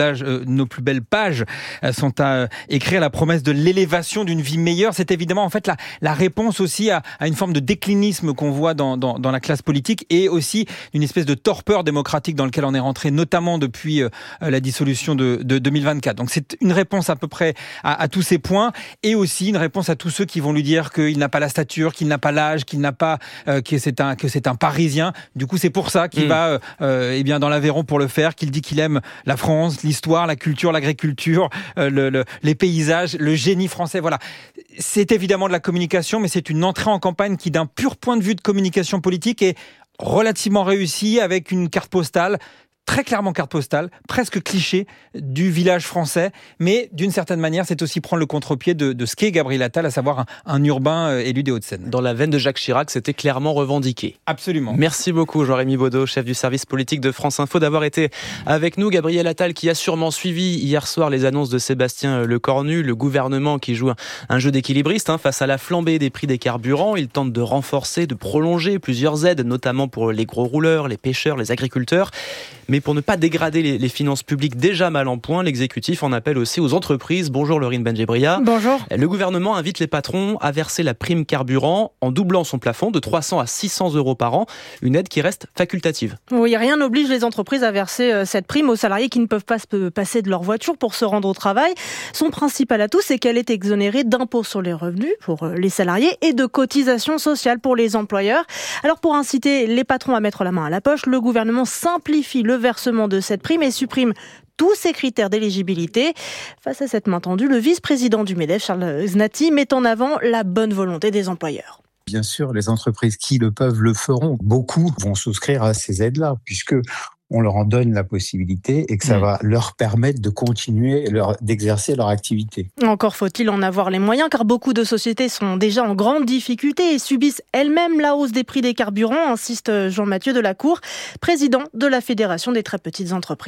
F: pages sont à écrire la promesse de l'élévation d'une vie meilleure. C'est évidemment en fait la réponse aussi à une forme de déclinisme qu'on voit dans la classe politique et aussi une espèce de torpeur démocratique dans lequel on est rentré, notamment depuis la dissolution de 2024. Donc c'est une réponse à peu près à tous ces points et aussi une réponse à tous ceux qui vont lui dire qu'il n'a pas la stature, qu'il n'a pas l'âge, qu'il n'a pas que c'est un Parisien. Du coup, c'est pour ça qu'il va dans l'Aveyron pour le faire, qu'il dit qu'il aime la France, l'histoire, la culture, l'agriculture, les paysages, le génie français. Voilà. C'est évidemment de la communication, mais c'est une entrée en campagne qui, d'un pur point de vue de communication politique, est relativement réussie avec une carte postale. Très clairement carte postale, presque cliché du village français, mais d'une certaine manière, c'est aussi prendre le contre-pied de ce qu'est Gabriel Attal, à savoir un urbain élu des Hauts-de-Seine.
C: Dans la veine de Jacques Chirac, c'était clairement revendiqué.
F: Absolument.
C: Merci beaucoup Jean-Rémy Baudot, chef du service politique de France Info, d'avoir été avec nous. Gabriel Attal qui a sûrement suivi hier soir les annonces de Sébastien Lecornu, le gouvernement qui joue un jeu d'équilibriste face à la flambée des prix des carburants. Il tente de renforcer, de prolonger plusieurs aides, notamment pour les gros rouleurs, les pêcheurs, les agriculteurs. Mais pour ne pas dégrader les finances publiques déjà mal en point, l'exécutif en appelle aussi aux entreprises. Bonjour Laurine Benjebria.
G: Bonjour.
C: Le gouvernement invite les patrons à verser la prime carburant en doublant son plafond de 300 à 600 euros par an. Une aide qui reste facultative.
G: Oui, rien n'oblige les entreprises à verser cette prime aux salariés qui ne peuvent pas se passer de leur voiture pour se rendre au travail. Son principal atout, c'est qu'elle est exonérée d'impôts sur les revenus pour les salariés et de cotisations sociales pour les employeurs. Alors pour inciter les patrons à mettre la main à la poche, le gouvernement simplifie le versement de cette prime et supprime tous ces critères d'éligibilité. Face à cette main tendue, le vice-président du MEDEF, Charles Znati, met en avant la bonne volonté des employeurs.
H: Bien sûr, les entreprises qui le peuvent le feront. Beaucoup vont souscrire à ces aides-là, puisque on leur en donne la possibilité et que ça va leur permettre de continuer d'exercer leur activité.
G: Encore faut-il en avoir les moyens, car beaucoup de sociétés sont déjà en grande difficulté et subissent elles-mêmes la hausse des prix des carburants, insiste Jean-Mathieu Delacour, président de la Fédération des très petites entreprises.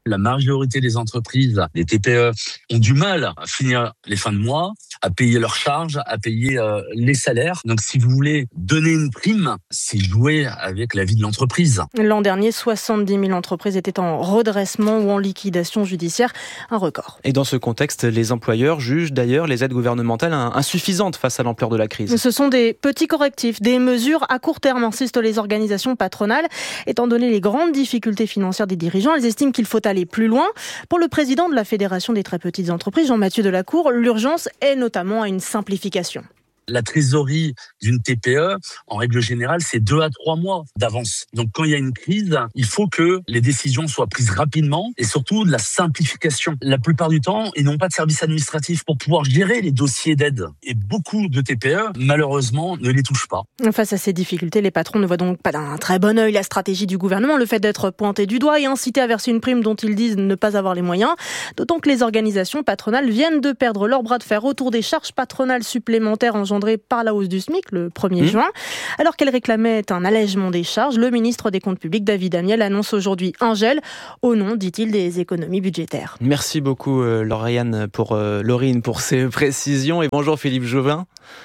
J: La majorité des entreprises, des TPE, ont du mal à finir les fins de mois, à payer leurs charges, à payer les salaires. Donc si vous voulez donner une prime, c'est jouer avec la vie de l'entreprise.
G: L'an dernier, 70 000 entreprises étaient en redressement ou en liquidation judiciaire, un record.
C: Et dans ce contexte, les employeurs jugent d'ailleurs les aides gouvernementales insuffisantes face à l'ampleur de la crise.
G: Ce sont des petits correctifs, des mesures à court terme, insistent les organisations patronales. Étant donné les grandes difficultés financières des dirigeants, elles estiment qu'il faut aller plus loin. Pour le président de la Fédération des très petites entreprises, Jean-Mathieu Delacour, l'urgence est notamment à une simplification.
J: La trésorerie d'une TPE, en règle générale, c'est 2 à 3 mois d'avance. Donc quand il y a une crise, il faut que les décisions soient prises rapidement et surtout de la simplification. La plupart du temps, ils n'ont pas de service administratif pour pouvoir gérer les dossiers d'aide. Et beaucoup de TPE, malheureusement, ne les touchent pas.
G: Face à ces difficultés, les patrons ne voient donc pas d'un très bon œil la stratégie du gouvernement, le fait d'être pointé du doigt et incité à verser une prime dont ils disent ne pas avoir les moyens. D'autant que les organisations patronales viennent de perdre leur bras de fer autour des charges patronales supplémentaires engendrées par la hausse du SMIC le 1er juin. Alors qu'elle réclamait un allègement des charges, le ministre des Comptes publics, David Amiel, annonce aujourd'hui un gel au nom, dit-il, des économies budgétaires.
C: Merci beaucoup Laurine pour ces précisions et bonjour Philippe Juvin.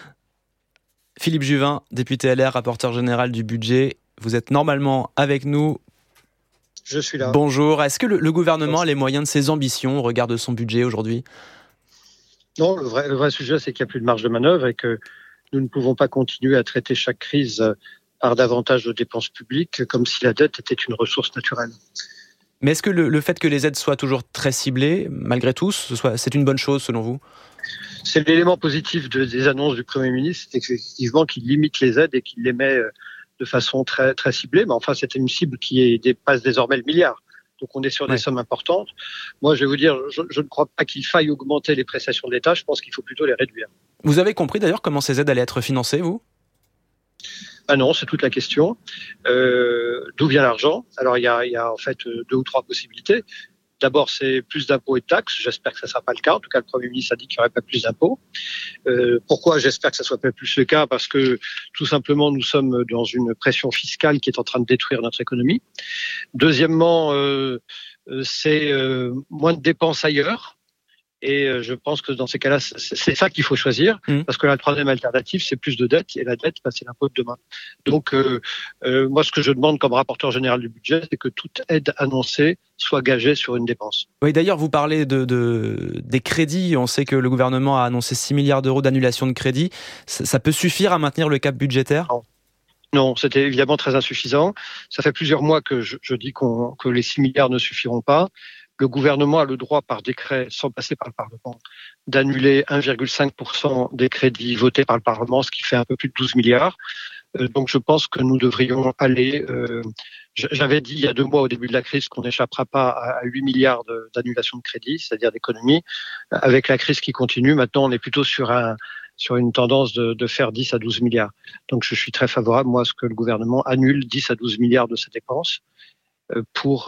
C: Philippe Juvin, député LR, rapporteur général du budget. Vous êtes normalement avec nous.
K: Je suis là.
C: Bonjour. Est-ce que le gouvernement a les moyens de ses ambitions au regard de son budget aujourd'hui ?
K: Non, le vrai sujet, c'est qu'il n'y a plus de marge de manœuvre et que nous ne pouvons pas continuer à traiter chaque crise par davantage de dépenses publiques comme si la dette était une ressource naturelle.
C: Mais est-ce que le fait que les aides soient toujours très ciblées, malgré tout, c'est une bonne chose selon vous ?
K: C'est l'élément positif des annonces du Premier ministre, c'est effectivement qu'il limite les aides et qu'il les met de façon très, très ciblée. Mais enfin, c'est une cible qui dépasse désormais le milliard. Donc on est sur des sommes importantes. Moi, je vais vous dire, je ne crois pas qu'il faille augmenter les prestations de l'État. Je pense qu'il faut plutôt les réduire.
C: Vous avez compris d'ailleurs comment ces aides allaient être financées, vous ?
K: Ah non, c'est toute la question. D'où vient l'argent ? Alors il y a en fait 2 ou 3 possibilités. D'abord, c'est plus d'impôts et de taxes. J'espère que ça ne sera pas le cas. En tout cas, le Premier ministre a dit qu'il n'y aurait pas plus d'impôts. Pourquoi j'espère que ça ne soit pas plus le cas ? Parce que, tout simplement, nous sommes dans une pression fiscale qui est en train de détruire notre économie. Deuxièmement, c'est moins de dépenses ailleurs. Et je pense que dans ces cas-là, c'est ça qu'il faut choisir. Parce que la troisième alternative, c'est plus de dette. Et la dette, c'est l'impôt de demain. Donc, moi, ce que je demande comme rapporteur général du budget, c'est que toute aide annoncée soit gagée sur une dépense.
C: Oui, d'ailleurs, vous parlez des crédits. On sait que le gouvernement a annoncé 6 milliards d'euros d'annulation de crédits. Ça peut suffire à maintenir le cap budgétaire ?
K: Non, c'était évidemment très insuffisant. Ça fait plusieurs mois que je dis que les 6 milliards ne suffiront pas. Le gouvernement a le droit, par décret, sans passer par le Parlement, d'annuler 1,5% des crédits votés par le Parlement, ce qui fait un peu plus de 12 milliards. Donc je pense que nous devrions aller... J'avais dit il y a 2 mois au début de la crise qu'on n'échappera pas à 8 milliards d'annulation de crédit, c'est-à-dire d'économie. Avec la crise qui continue, maintenant on est plutôt sur une tendance de faire 10 à 12 milliards. Donc je suis très favorable, moi, à ce que le gouvernement annule 10 à 12 milliards de ses dépenses pour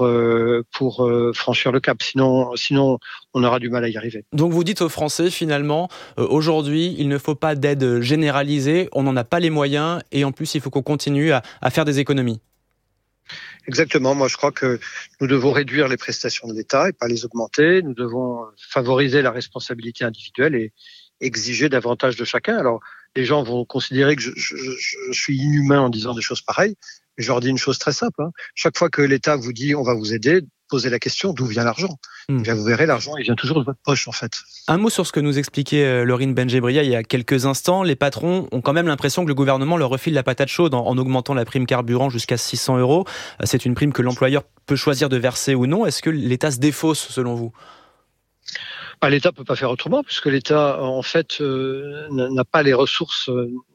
K: franchir le cap. Sinon, on aura du mal à y arriver.
C: Donc vous dites aux Français, finalement, aujourd'hui, il ne faut pas d'aide généralisée, on n'en a pas les moyens, et en plus, il faut qu'on continue à faire des économies.
K: Exactement. Moi, je crois que nous devons réduire les prestations de l'État et pas les augmenter. Nous devons favoriser la responsabilité individuelle et exiger davantage de chacun. Alors, les gens vont considérer que je suis inhumain en disant des choses pareilles. Mais je leur dis une chose très simple. Chaque fois que l'État vous dit « on va vous aider », posez la question d'où vient l'argent. Et bien, vous verrez, l'argent, il vient toujours de votre poche, en fait.
C: Un mot sur ce que nous expliquait Laurine Benjebria il y a quelques instants. Les patrons ont quand même l'impression que le gouvernement leur refile la patate chaude en augmentant la prime carburant jusqu'à 600 €. C'est une prime que l'employeur peut choisir de verser ou non. Est-ce que l'État se défausse, selon vous ?
K: L'État ne peut pas faire autrement, puisque l'État, en fait, n'a pas les ressources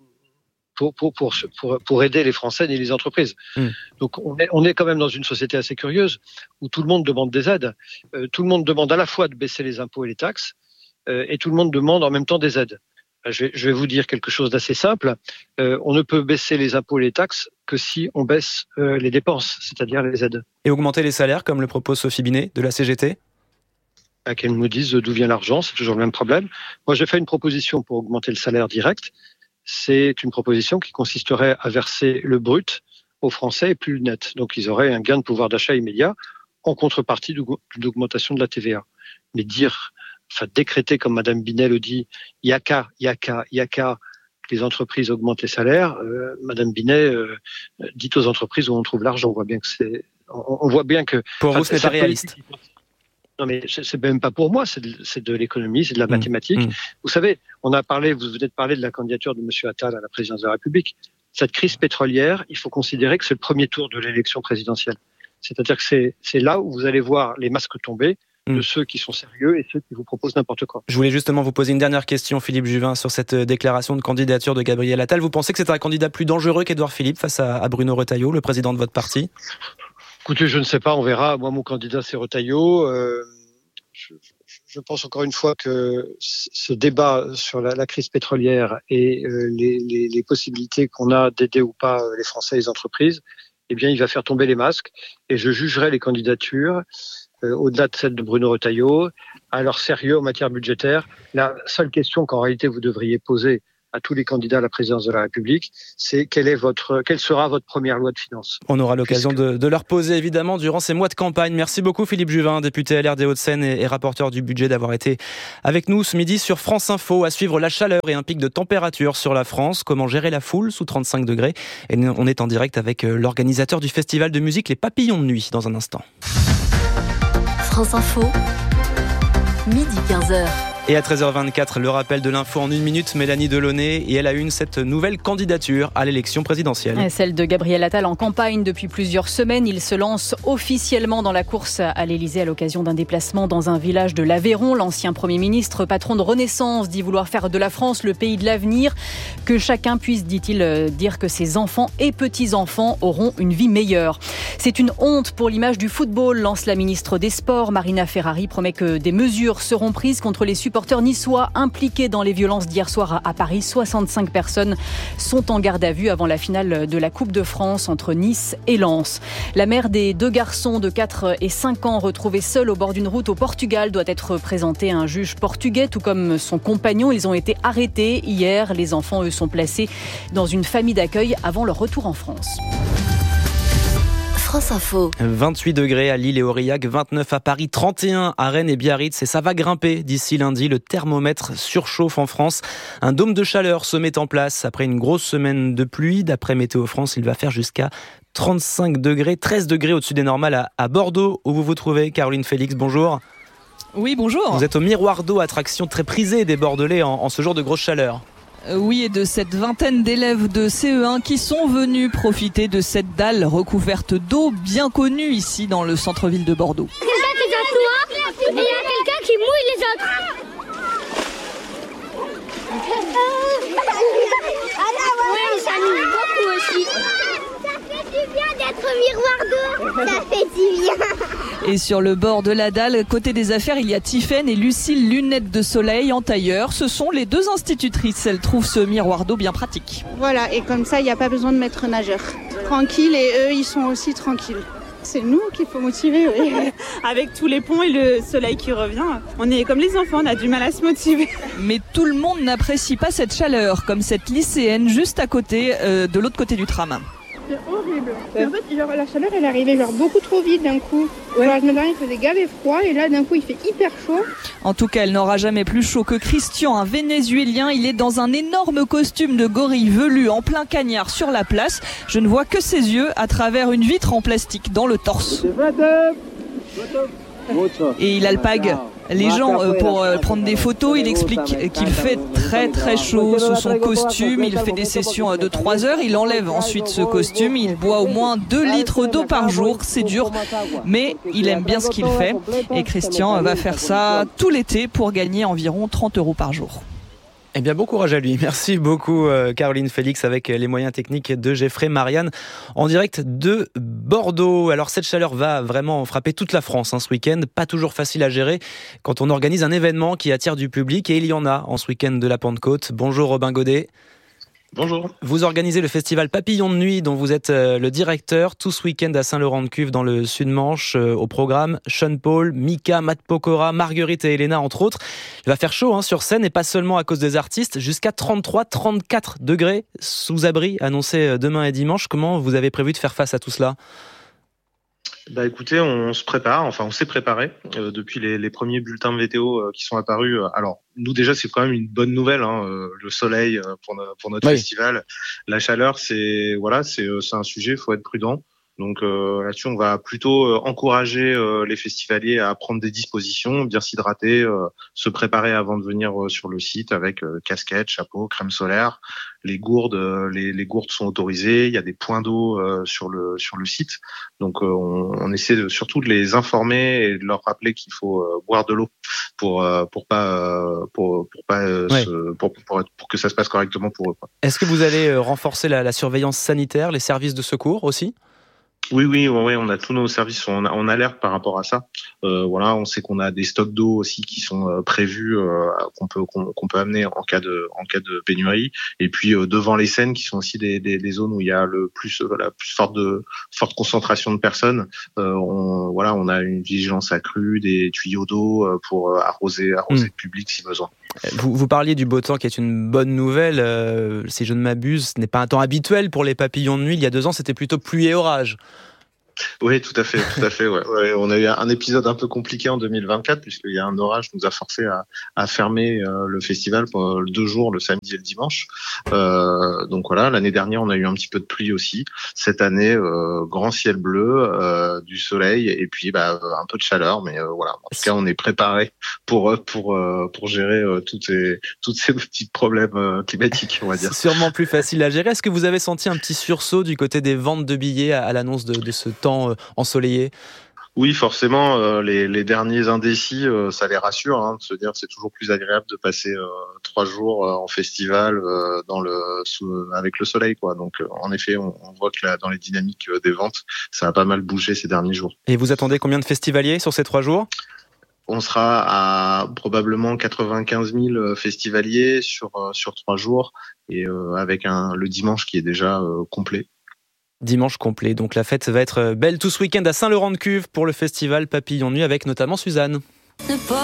K: pour aider les Français et les entreprises. Donc on est quand même dans une société assez curieuse où tout le monde demande des aides. Tout le monde demande à la fois de baisser les impôts et les taxes et tout le monde demande en même temps des aides. Je vais vous dire quelque chose d'assez simple. On ne peut baisser les impôts et les taxes que si on baisse les dépenses, c'est-à-dire les aides.
C: Et augmenter les salaires, comme le propose Sophie Binet de la CGT ?
K: Qu'elle nous dise d'où vient l'argent, c'est toujours le même problème. Moi, j'ai fait une proposition pour augmenter le salaire direct. C'est une proposition qui consisterait à verser le brut aux Français et plus le net. Donc, ils auraient un gain de pouvoir d'achat immédiat. en contrepartie d'une augmentation de la TVA. Mais décréter comme Madame Binet le dit, il y a qu'à que les entreprises augmentent les salaires. Madame Binet dit aux entreprises où on trouve l'argent. On voit bien que
C: pour vous, ce n'est pas réaliste.
K: Non, mais c'est même pas pour moi, c'est de l'économie, c'est de la mathématique. Vous savez, vous venez de parler de la candidature de M. Attal à la présidence de la République. Cette crise pétrolière, il faut considérer que c'est le premier tour de l'élection présidentielle. C'est-à-dire que c'est là où vous allez voir les masques tomber de ceux qui sont sérieux et ceux qui vous proposent n'importe quoi.
C: Je voulais justement vous poser une dernière question, Philippe Juvin, sur cette déclaration de candidature de Gabriel Attal. Vous pensez que c'est un candidat plus dangereux qu'Édouard Philippe face à Bruno Retailleau, le président de votre parti ?
K: Écoutez, je ne sais pas, on verra. Moi, mon candidat, c'est Retailleau. Je pense encore une fois que ce débat sur la crise pétrolière et les possibilités qu'on a d'aider ou pas les Français et les entreprises, eh bien, il va faire tomber les masques. Et je jugerai les candidatures, au-delà de celle de Bruno Retailleau, à leur sérieux en matière budgétaire. La seule question qu'en réalité vous devriez poser à tous les candidats à la présidence de la République, c'est quelle sera votre première loi de finances ?
C: On aura l'occasion de leur poser évidemment durant ces mois de campagne. Merci beaucoup Philippe Juvin, député LR des Hauts-de-Seine et rapporteur du budget, d'avoir été avec nous ce midi sur France Info. À suivre la chaleur et un pic de température sur la France. Comment gérer la foule sous 35 degrés ? Et on est en direct avec l'organisateur du festival de musique Les Papillons de Nuit dans un instant.
D: France Info, midi 15h.
C: Et à 13h24, le rappel de l'info en 1 minute, Mélanie Delaunay, et elle a cette nouvelle candidature à l'élection présidentielle.
Q: Celle de Gabriel Attal en campagne depuis plusieurs semaines. Il se lance officiellement dans la course à l'Élysée à l'occasion d'un déplacement dans un village de l'Aveyron. L'ancien Premier ministre, patron de Renaissance, dit vouloir faire de la France le pays de l'avenir. Que chacun puisse, dit-il, dire que ses enfants et petits-enfants auront une vie meilleure. C'est une honte pour l'image du football, lance la ministre des Sports. Marina Ferrari promet que des mesures seront prises contre les supporters niçois impliqués dans les violences d'hier soir à Paris. 65 personnes sont en garde à vue avant la finale de la Coupe de France entre Nice et Lens. La mère des 2 garçons de 4 et 5 ans retrouvés seuls au bord d'une route au Portugal doit être présentée à un juge portugais, tout comme son compagnon. Ils ont été arrêtés hier. Les enfants, eux, sont placés dans une famille d'accueil avant leur retour en France.
D: France Info.
C: 28 degrés à Lille et Aurillac, 29 à Paris, 31 à Rennes et Biarritz. Et ça va grimper d'ici lundi. Le thermomètre surchauffe en France. Un dôme de chaleur se met en place après une grosse semaine de pluie. D'après Météo France, il va faire jusqu'à 35 degrés, 13 degrés au-dessus des normales à Bordeaux, où vous vous trouvez. Caroline Félix, bonjour.
M: Oui, bonjour.
C: Vous êtes au Miroir d'eau, attraction très prisée des Bordelais en ce jour de grosse chaleur.
M: Oui, et de cette vingtaine d'élèves de CE1 qui sont venus profiter de cette dalle recouverte d'eau bien connue ici dans le centre-ville de Bordeaux.
N: Quelqu'un qui s'assoit et il y a quelqu'un qui mouille les autres. Oui, ça mouille beaucoup aussi. Ça fait du bien d'être au Miroir d'eau. Ça fait du bien.
M: Et sur le bord de la dalle, côté des affaires, il y a Tiffaine et Lucille, lunettes de soleil en tailleur. Ce sont les 2 institutrices. Elles trouvent ce miroir d'eau bien pratique.
O: Voilà, et comme ça, il n'y a pas besoin de maître nageur. Tranquille, et eux, ils sont aussi tranquilles. C'est nous qu'il faut motiver, oui.
P: Avec tous les ponts et le soleil qui revient, on est comme les enfants, on a du mal à se motiver.
M: Mais tout le monde n'apprécie pas cette chaleur, comme cette lycéenne juste à côté, de l'autre côté du tram.
O: C'est horrible. En fait, la chaleur, elle est arrivée beaucoup trop vite d'un coup. La semaine dernière, il faisait gavé froid et là, d'un coup, il fait hyper chaud.
M: En tout cas, elle n'aura jamais plus chaud que Christian, un Vénézuélien. Il est dans un énorme costume de gorille velu en plein cagnard sur la place. Je ne vois que ses yeux à travers une vitre en plastique dans le torse. Et il alpague les gens pour prendre des photos. Il explique qu'il fait très très chaud sous son costume. Il fait des sessions de 3 heures. Il enlève ensuite ce costume. Il boit au moins 2 litres d'eau par jour. C'est dur, mais il aime bien ce qu'il fait. Et Christian va faire ça tout l'été pour gagner environ 30 € par jour.
C: Eh bien, bon courage à lui. Merci beaucoup, Caroline Félix, avec les moyens techniques de Geoffrey Marianne, en direct de Bordeaux. Alors, cette chaleur va vraiment frapper toute la France ce week-end. Pas toujours facile à gérer quand on organise un événement qui attire du public. Et il y en a en ce week-end de la Pentecôte. Bonjour, Robin Godet.
Y: Bonjour.
C: Vous organisez le festival Papillons de Nuit, dont vous êtes le directeur, tout ce week-end à Saint-Laurent-de-Cuve, dans le Sud-Manche. Au programme, Sean Paul, Mika, Matt Pokora, Marguerite et Elena, entre autres. Il va faire chaud sur scène, et pas seulement à cause des artistes. Jusqu'à 33-34 degrés sous abri, annoncé demain et dimanche. Comment vous avez prévu de faire face à tout cela ?
L: Écoutez, on se prépare, on s'est préparé depuis les premiers bulletins de météo qui sont apparus. Alors nous déjà c'est quand même une bonne nouvelle, le soleil pour notre festival, la chaleur c'est un sujet, faut être prudent. Donc là-dessus, on va plutôt encourager les festivaliers à prendre des dispositions, bien s'hydrater, se préparer avant de venir sur le site avec casquette, chapeau, crème solaire. Les gourdes sont autorisées. Il y a des points d'eau sur le site. Donc on essaie surtout de les informer et de leur rappeler qu'il faut boire de l'eau pour que ça se passe correctement pour eux.
C: Est-ce que vous allez renforcer la surveillance sanitaire, les services de secours aussi ?
L: Oui, on a tous nos services en alerte par rapport à ça. On sait qu'on a des stocks d'eau aussi qui sont prévus, qu'on peut amener en cas de pénurie. Et puis devant les scènes, qui sont aussi des zones où il y a la plus forte concentration de personnes. On a une vigilance accrue, des tuyaux d'eau pour arroser le public si besoin.
C: Vous parliez du beau temps qui est une bonne nouvelle. Si je ne m'abuse, ce n'est pas un temps habituel pour les papillons de nuit. Il y a 2 ans, c'était plutôt pluie et orage.
L: Oui, tout à fait. Ouais. On a eu un épisode un peu compliqué en 2024 puisqu'il y a un orage qui nous a forcé à fermer le festival pour 2 jours, le samedi et le dimanche. Donc voilà, l'année dernière, on a eu un petit peu de pluie aussi. Cette année, grand ciel bleu, du soleil et puis un peu de chaleur. Mais voilà, en tout cas, on est préparé pour gérer tous ces petits problèmes climatiques, on va dire.
C: C'est sûrement plus facile à gérer. Est-ce que vous avez senti un petit sursaut du côté des ventes de billets à l'annonce de ce temps ensoleillé?
L: Oui, forcément, les derniers indécis, ça les rassure, de se dire c'est toujours plus agréable de passer 3 jours en festival avec le soleil, quoi. Donc, en effet, on voit que dans les dynamiques des ventes, ça a pas mal bougé ces derniers jours.
C: Et vous attendez combien de festivaliers sur ces 3 jours ?
L: On sera à probablement 95 000 festivaliers sur 3 jours et avec le dimanche qui est déjà complet.
C: Dimanche complet, donc la fête va être belle tout ce week-end à Saint-Laurent-de-Cuves pour le festival Papillon de Nuit avec notamment Suzanne.